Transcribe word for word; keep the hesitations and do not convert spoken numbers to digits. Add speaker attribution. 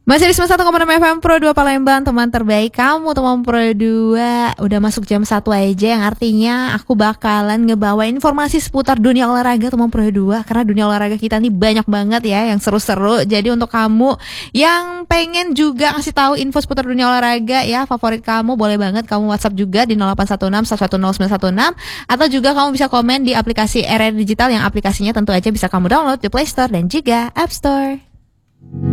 Speaker 1: Masih di sembilan puluh satu koma enam F M Pro dua Palembang, teman terbaik kamu, teman Pro dua. Udah masuk jam satu aja, yang artinya aku bakalan ngebawa informasi seputar dunia olahraga teman Pro dua. Karena dunia olahraga kita nih banyak banget ya yang seru-seru. Jadi untuk kamu yang pengen juga ngasih tahu info seputar dunia olahraga ya, favorit kamu, boleh banget kamu WhatsApp juga di nol delapan satu enam satu satu nol sembilan satu enam. Atau juga kamu bisa komen di aplikasi R R Digital, yang aplikasinya tentu aja bisa kamu download di Play Store dan juga App Store.